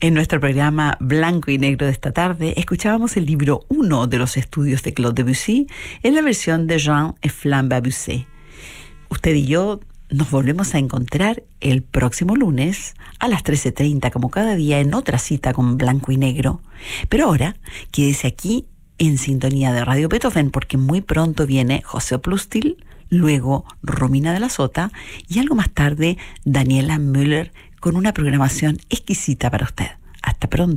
En nuestro programa Blanco y Negro de esta tarde, escuchábamos el libro 1 de los estudios de Claude Debussy en la versión de Jean et Flambe Busset. Usted y yo nos volvemos a encontrar el próximo lunes a las 13:30, como cada día, en otra cita con Blanco y Negro. Pero ahora, quédese aquí en sintonía de Radio Beethoven, porque muy pronto viene José Plustil, luego Romina de la Sota y algo más tarde Daniela Müller con una programación exquisita para usted. Hasta pronto.